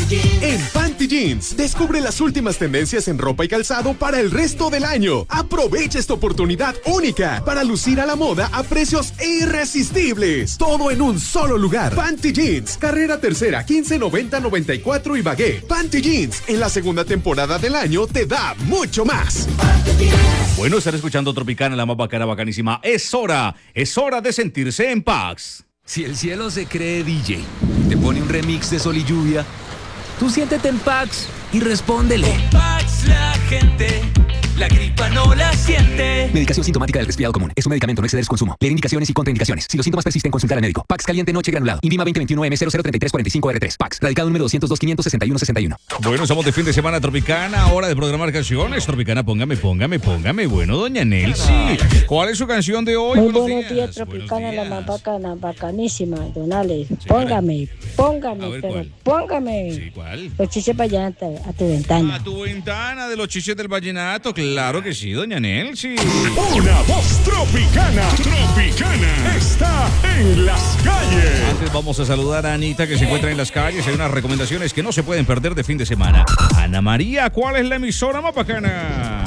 En Panty Jeans, descubre las últimas tendencias en ropa y calzado para el resto del año. Aprovecha esta oportunidad única para lucir a la moda a precios irresistibles. Todo en un solo lugar. Panty Jeans, carrera tercera, 1590-94 Ibagué. Panty Jeans, en la segunda temporada del año, te da mucho más. Bueno, estar escuchando Tropicana, la más bacana, bacanísima. Es hora de sentirse en paz. Si el cielo se cree DJ, te pone un remix de Sol y Lluvia, tú siéntete en Pax y respóndele. En Pax la gente, la gripa no la siente. Medicación sintomática del resfriado común. Es un medicamento, no exceder su consumo. Leer indicaciones y contraindicaciones. Si los síntomas persisten, consultar al médico. Pax caliente noche granulado. Invima 2021M003345R3. Pax. Radicado número 202-561-61. Bueno, estamos de fin de semana Tropicana. Hora de programar canciones. Tropicana, póngame. Bueno, doña Nelsi, ¿cuál es su canción de hoy? Muy buenos días, Tropicana, la más bacana, bacanísima, don Alex. Póngame, ver, pero ¿cuál? póngame. Sí, ¿cuál? Los chistes vayan a tu ventana. A tu ventana de los chistes del vallenato. Claro que sí, doña Nelsi. Una voz tropicana. Tropicana está en las calles. Antes vamos a saludar a Anita, que se encuentra en las calles. Hay unas recomendaciones que no se pueden perder de fin de semana. Ana María, ¿cuál es la emisora más bacana?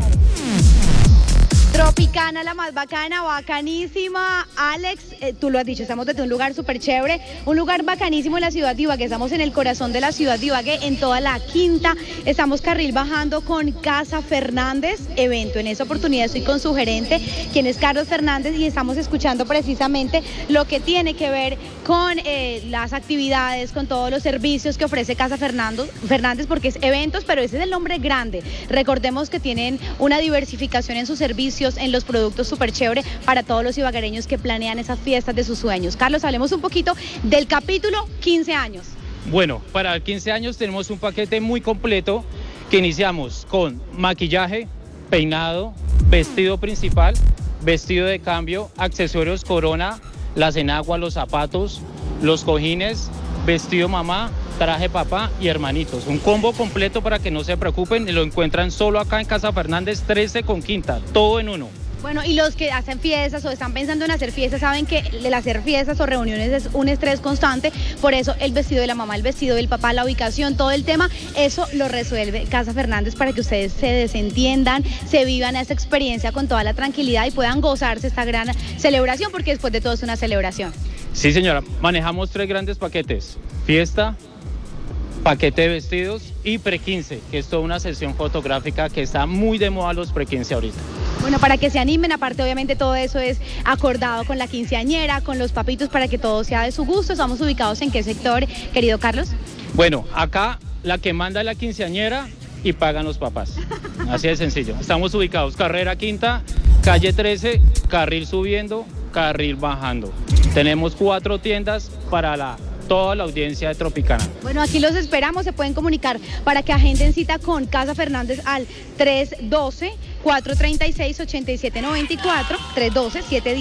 Tropicana, la más bacana, bacanísima. Alex, tú lo has dicho, estamos desde un lugar súper chévere, un lugar bacanísimo en la ciudad de Ibagué. Estamos en el corazón de la ciudad de Ibagué, en toda la quinta. Estamos carril bajando con Casa Fernández evento. En esa oportunidad estoy con su gerente, quien es Carlos Fernández, y estamos escuchando precisamente lo que tiene que ver con las actividades, con todos los servicios que ofrece Casa Fernández, porque es eventos, pero ese es el nombre grande. Recordemos que tienen una diversificación en sus servicios, en los productos súper chévere para todos los ibaguereños que planean esas fiestas de sus sueños. Carlos, hablemos un poquito del capítulo 15 años. Bueno, para 15 años tenemos un paquete muy completo que iniciamos con maquillaje, peinado, vestido principal, vestido de cambio, accesorios corona, las enaguas, los zapatos, los cojines, vestido mamá, traje papá y hermanitos. Un combo completo para que no se preocupen, lo encuentran solo acá en Casa Fernández 13 con quinta, todo en uno. Bueno, y los que hacen fiestas o están pensando en hacer fiestas saben que el hacer fiestas o reuniones es un estrés constante, por eso el vestido de la mamá, el vestido del papá, la ubicación, todo el tema, eso lo resuelve Casa Fernández para que ustedes se desentiendan, se vivan esa experiencia con toda la tranquilidad y puedan gozarse esta gran celebración, porque después de todo es una celebración. Sí, señora, manejamos 3 grandes paquetes: fiesta, paquete de vestidos y pre-15, que es toda una sesión fotográfica que está muy de moda los pre-15 ahorita. Bueno, para que se animen, aparte obviamente todo eso es acordado con la quinceañera, con los papitos, para que todo sea de su gusto. ¿Estamos ubicados en qué sector, querido Carlos? Bueno, acá la que manda es la quinceañera y pagan los papás. Así de sencillo. Estamos ubicados carrera quinta, calle 13, carril subiendo, carril bajando. Tenemos 4 tiendas para toda la audiencia de Tropicana. Bueno, aquí los esperamos, se pueden comunicar para que agenden cita con Casa Fernández al 312-436-8794,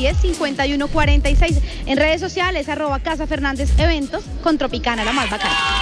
312-710-5146. En redes sociales, @Casa Fernández Eventos, con Tropicana, la más bacana.